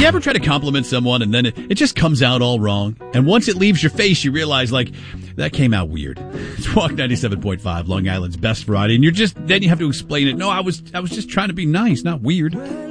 you ever try to compliment someone and then it just comes out all wrong? And once it leaves your face, you realize, like, that came out weird. It's Walk 97.5, Long Island's best variety. And then you have to explain it. No, I was just trying to be nice, not weird.